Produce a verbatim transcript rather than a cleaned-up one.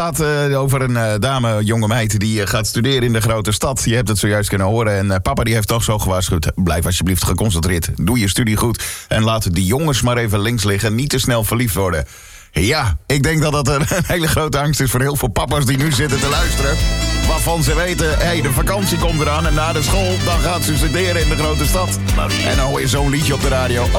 Het gaat uh, over een uh, dame, jonge meid, die uh, gaat studeren in de grote stad. Je hebt het zojuist kunnen horen. En uh, papa die heeft toch zo gewaarschuwd. Blijf alsjeblieft geconcentreerd. Doe je studie goed. En laat die jongens maar even links liggen. Niet te snel verliefd worden. Ja, ik denk dat dat een hele grote angst is voor heel veel papa's die nu zitten te luisteren. Waarvan ze weten, hé, hey, de vakantie komt eraan. En na de school, dan gaat ze studeren in de grote stad. En dan hoor je zo'n liedje op de radio.